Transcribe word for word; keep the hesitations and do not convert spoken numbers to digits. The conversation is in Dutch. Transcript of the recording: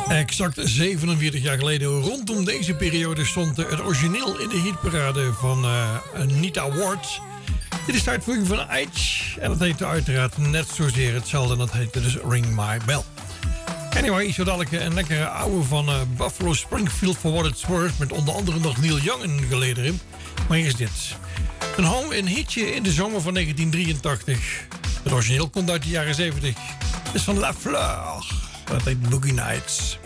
Exact zevenenveertig jaar geleden, rondom deze periode, stond het origineel in de hitparade van uh, Anita Ward. Dit is de uitvoering van Edge en dat heette uiteraard net zozeer hetzelfde en dat heette dus Ring My Bell. Anyway, zo dadelijk een lekkere ouwe van uh, Buffalo Springfield for What It's Worth, met onder andere nog Neil Young in gelederen. Maar hier is dit. Een home, een hitje in de zomer van negentien drieëntachtig. Het origineel komt uit de jaren zeventig. Het is van La Fleur. Dat heet Boogie Nights.